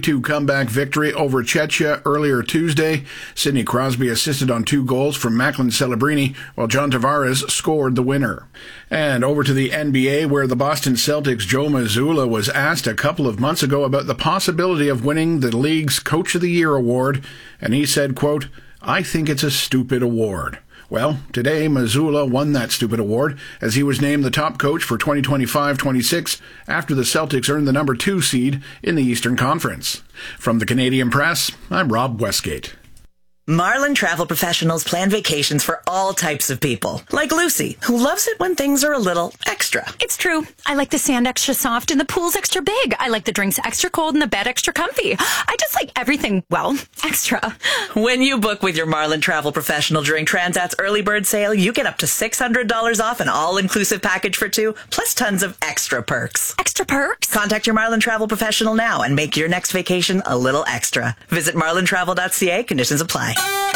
3-2 comeback victory over Czechia earlier Tuesday. Sidney Crosby assisted on 2 goals from Macklin Celebrini, while John Tavares scored the winner. And over to the NBA, where the Boston Celtics' Joe Mazzulla was asked a couple of months ago about the possibility of winning the league's Coach of the Year award, and he said, quote, "I think it's a stupid award." Well, today Mazzulla won that stupid award as he was named the top coach for 2025-26 after the Celtics earned the number 2 seed in the Eastern Conference. From the Canadian Press, I'm Rob Westgate. Marlin Travel Professionals plan vacations for all types of people, like Lucy, who loves it when things are a little extra. It's true. I like the sand extra soft and the pool's extra big. I like the drinks extra cold and the bed extra comfy. I just like everything, well, extra. When you book with your Marlin Travel Professional during Transat's early bird sale, you get up to $600 off an all-inclusive package for 2, plus tons of extra perks. Extra perks? Contact your Marlin Travel Professional now and make your next vacation a little extra. Visit marlintravel.ca. Conditions apply.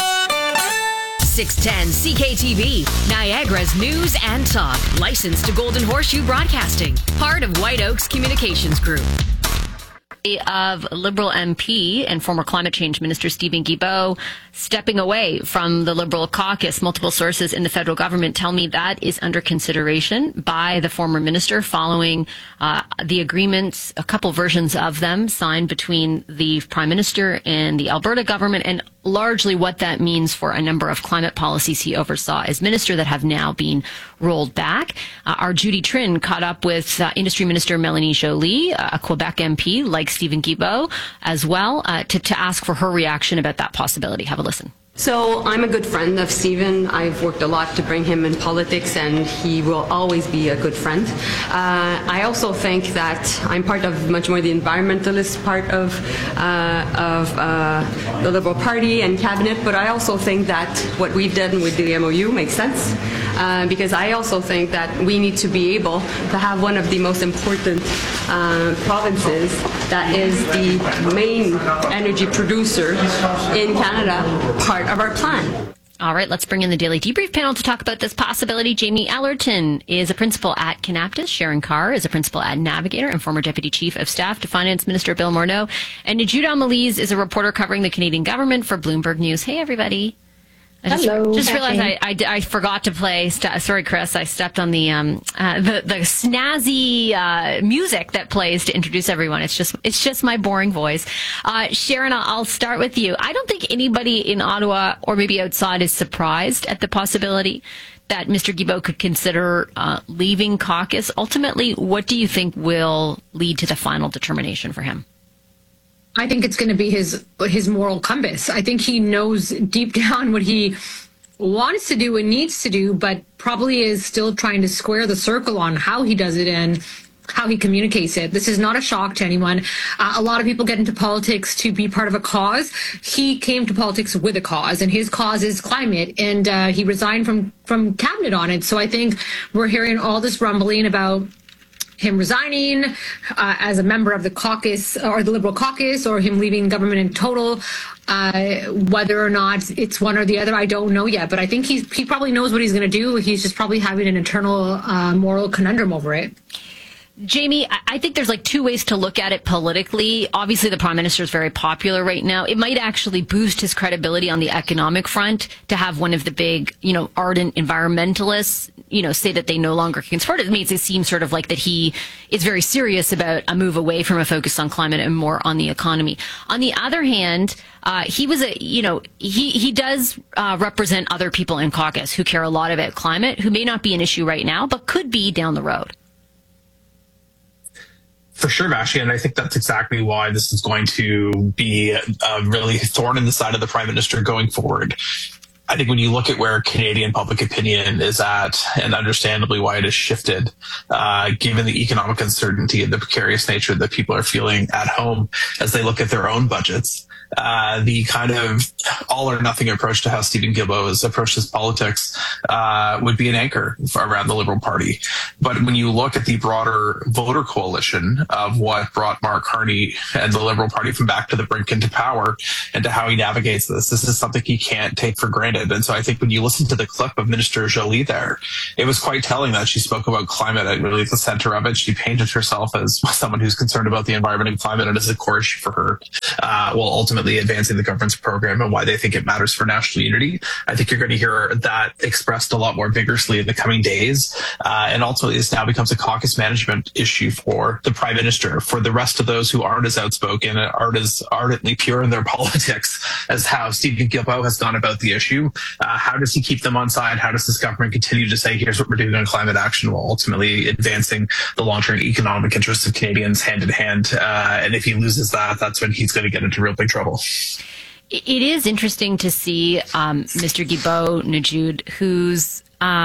610 CKTV, Niagara's news and talk. Licensed to Golden Horseshoe Broadcasting. Part of White Oaks Communications Group. Of Liberal MP and former climate change minister Stephen Guilbeault stepping away from the Liberal caucus. Multiple sources in the federal government tell me that is under consideration by the former minister following the agreements, a couple versions of them signed between the Prime Minister and the Alberta government, and largely what that means for a number of climate policies he oversaw as minister that have now been rolled back. Our Judy Trin caught up with Industry Minister Melanie Joly, a Quebec MP like Stephen Guilbeault as well, to ask for her reaction about that possibility. Have a listen. So I'm a good friend of Stephen. I've worked a lot to bring him in politics, and he will always be a good friend. I also think that I'm part of much more the environmentalist part of the Liberal Party and cabinet, but I also think that what we've done with the MOU makes sense, because I also think that we need to be able to have one of the most important provinces that is the main energy producer in Canada part of our plan. All right, let's bring in the Daily Debrief panel to talk about this possibility. Jamie Ellerton is a principal at Kanaptis. Sharon Carr is a principal at Navigator and former Deputy Chief of Staff to Finance Minister Bill Morneau. And Najud Al-Maliz is a reporter covering the Canadian government for Bloomberg News. Hey, everybody. Hello. Just realized I forgot to play. Sorry, Chris. I stepped on the snazzy music that plays to introduce everyone. It's just my boring voice. Sharon, I'll start with you. I don't think anybody in Ottawa or maybe outside is surprised at the possibility that Mr. Guilbeault could consider leaving caucus. Ultimately, what do you think will lead to the final determination for him? I think it's going to be his moral compass. I think he knows deep down what he wants to do and needs to do, but probably is still trying to square the circle on how he does it and how he communicates it. This is not a shock to anyone. A lot of people get into politics to be part of a cause. He came to politics with a cause, and his cause is climate, and he resigned from cabinet on it. So I think we're hearing all this rumbling about him resigning as a member of the caucus or the Liberal caucus, or him leaving government in total. Whether or not it's one or the other, I don't know yet. But I think he probably knows what he's going to do. He's just probably having an internal moral conundrum over it. Jamie, I think there's like 2 ways to look at it politically. Obviously, the Prime Minister is very popular right now. It might actually boost his credibility on the economic front to have one of the big, ardent environmentalists, say that they no longer can support it. It makes it seem sort of like that he is very serious about a move away from a focus on climate and more on the economy. On the other hand, he was he does represent other people in caucus who care a lot about climate, who may not be an issue right now, but could be down the road. For sure, Vashi, and I think that's exactly why this is going to be a really thorn in the side of the Prime Minister going forward. I think when you look at where Canadian public opinion is at, and understandably why it has shifted, given the economic uncertainty and the precarious nature that people are feeling at home as they look at their own budgets, the kind of all or nothing approach to how Stephen Guilbeault has approached his politics would be an anchor around the Liberal Party. But when you look at the broader voter coalition of what brought Mark Carney and the Liberal Party from back to the brink into power, and to how he navigates this is something he can't take for granted. climate. And so I think when you listen to the clip of Minister Jolie there, it was quite telling that she spoke about climate at really the center of it. She painted herself as someone who's concerned about the environment and climate, and as a core issue for her, ultimately advancing the government's program and why they think it matters for national unity. I think you're going to hear that expressed a lot more vigorously in the coming days. And ultimately, this now becomes a caucus management issue for the Prime Minister, for the rest of those who aren't as outspoken, aren't as ardently pure in their politics as how Stephen Guilbeault has gone about the issue. How does he keep them on side? How does this government continue to say, here's what we're doing on climate action, while ultimately advancing the long-term economic interests of Canadians hand in hand? And if he loses that, that's when he's going to get into real big trouble. It is interesting to see Mr. Guilbeault, Najud, who's,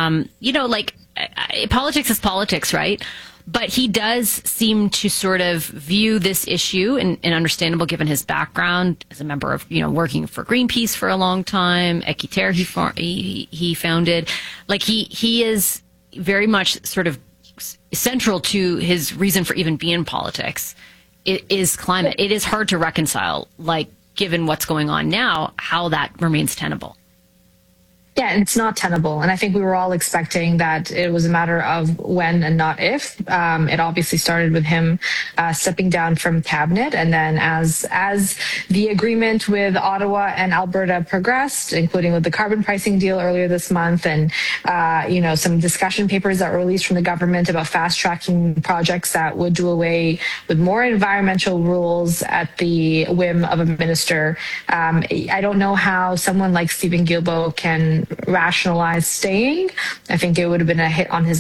politics is politics, right? But he does seem to sort of view this issue, and understandable given his background as a member of, working for Greenpeace for a long time, Équiterre he founded. Like he is very much sort of central to his reason for even being in politics. It is climate. It is hard to reconcile, given what's going on now, how that remains tenable. Yeah, it's not tenable. And I think we were all expecting that it was a matter of when and not if. It obviously started with him stepping down from cabinet. And then as the agreement with Ottawa and Alberta progressed, including with the carbon pricing deal earlier this month, and, some discussion papers that were released from the government about fast tracking projects that would do away with more environmental rules at the whim of a minister. I don't know how someone like Stephen Guilbeault can rationalize staying. I think it would have been a hit on his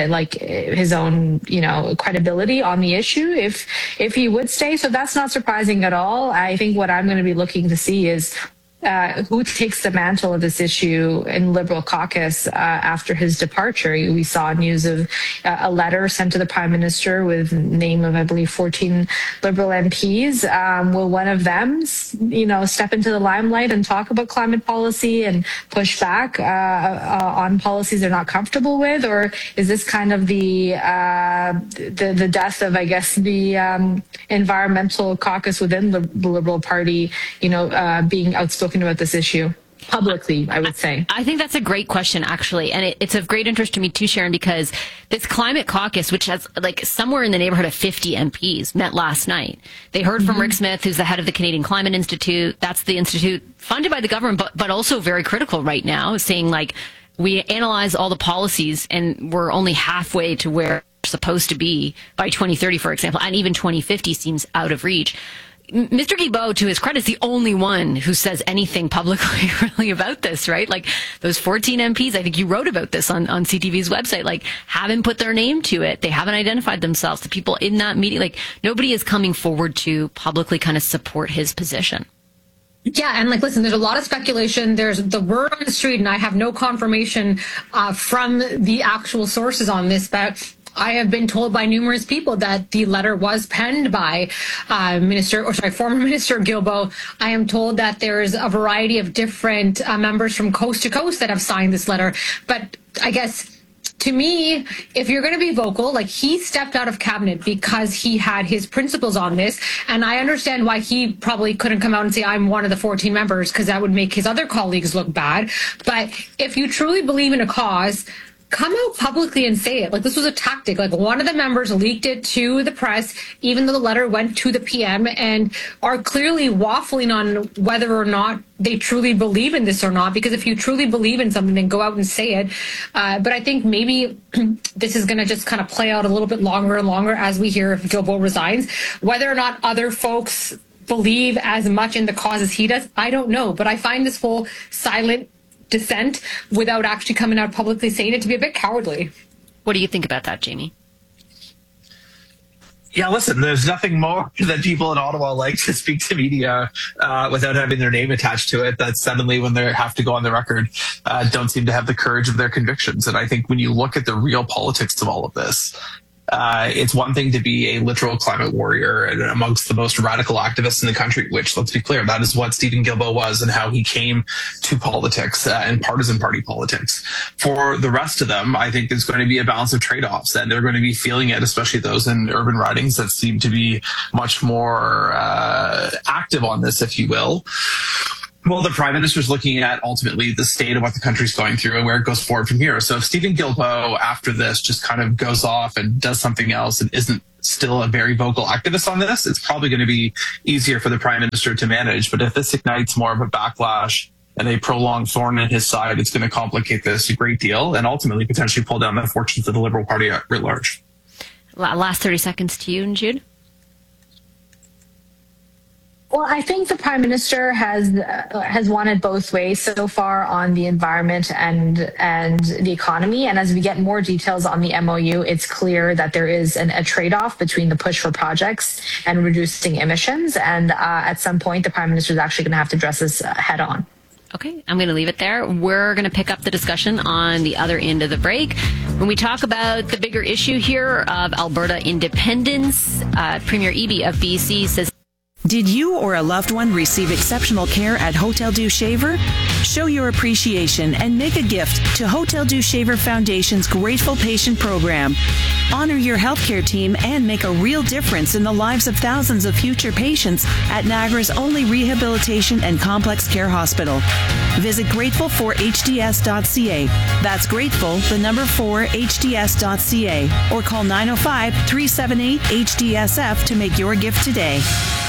own credibility on the issue if he would stay. So that's not surprising at all. I think what I'm going to be looking to see is who takes the mantle of this issue in Liberal caucus after his departure. We saw news of a letter sent to the Prime Minister with name of, I believe, 14 Liberal MPs. Will one of them, step into the limelight and talk about climate policy and push back on policies they're not comfortable with? Or is this kind of the death of, I guess, the environmental caucus within the Liberal Party, being outspoken about this issue publicly, I would say? I think that's a great question, actually. And it's of great interest to me too, Sharon, because this climate caucus, which has somewhere in the neighborhood of 50 MPs, met last night. They heard from Rick Smith, who's the head of the Canadian Climate Institute. That's the institute funded by the government, but also very critical right now, saying we analyze all the policies and we're only halfway to where we're supposed to be by 2030, for example, and even 2050 seems out of reach. Mr. Guilbeault, to his credit, is the only one who says anything publicly really about this, right? Those 14 MPs, I think you wrote about this on CTV's website, haven't put their name to it. They haven't identified themselves. The people in that meeting, nobody is coming forward to publicly kind of support his position. Yeah, and listen, there's a lot of speculation. There's the word on the street, and I have no confirmation from the actual sources on this, but I have been told by numerous people that the letter was penned by former Minister Guilbeault. I am told that there's a variety of different members from coast to coast that have signed this letter. But I guess, to me, if you're going to be vocal, he stepped out of cabinet because he had his principles on this. And I understand why he probably couldn't come out and say, I'm one of the 14 members, because that would make his other colleagues look bad. But if you truly believe in a cause, come out publicly and say it. This was a tactic. One of the members leaked it to the press, even though the letter went to the PM, and are clearly waffling on whether or not they truly believe in this or not. Because if you truly believe in something, then go out and say it. But I think maybe this is going to just kind of play out a little bit longer and longer as we hear if Guilbeault resigns. Whether or not other folks believe as much in the cause as he does, I don't know. But I find this whole silent dissent without actually coming out publicly saying it to be a bit cowardly. What do you think about that, Jamie? Yeah, listen, there's nothing more that people in Ottawa like to speak to media without having their name attached to it, that suddenly when they have to go on the record, don't seem to have the courage of their convictions. And I think when you look at the real politics of all of this, it's one thing to be a literal climate warrior and amongst the most radical activists in the country, which, let's be clear, that is what Stephen Guilbeault was and how he came to politics and partisan party politics. For the rest of them, I think there's going to be a balance of trade-offs, and they're going to be feeling it, especially those in urban ridings that seem to be much more active on this, if you will. Well, the Prime Minister's looking at ultimately the state of what the country's going through and where it goes forward from here. So if Stephen Guilbeault after this just kind of goes off and does something else and isn't still a very vocal activist on this, it's probably going to be easier for the Prime Minister to manage. But if this ignites more of a backlash and a prolonged thorn in his side, it's going to complicate this a great deal and ultimately potentially pull down the fortunes of the Liberal Party at large. Last 30 seconds to you, and Jude. Well, I think the Prime Minister has wanted both ways so far on the environment and the economy. And as we get more details on the MOU, it's clear that there is a trade-off between the push for projects and reducing emissions. And at some point, the Prime Minister is actually going to have to address this head on. Okay, I'm going to leave it there. We're going to pick up the discussion on the other end of the break. When we talk about the bigger issue here of Alberta independence, Premier Eby of BC says, did you or a loved one receive exceptional care at Hotel Dieu Shaver? Show your appreciation and make a gift to Hotel Dieu Shaver Foundation's Grateful Patient Program. Honor your healthcare team and make a real difference in the lives of thousands of future patients at Niagara's only rehabilitation and complex care hospital. Visit grateful4hds.ca. That's grateful, the number 4hds.ca, or call 905-378-HDSF to make your gift today.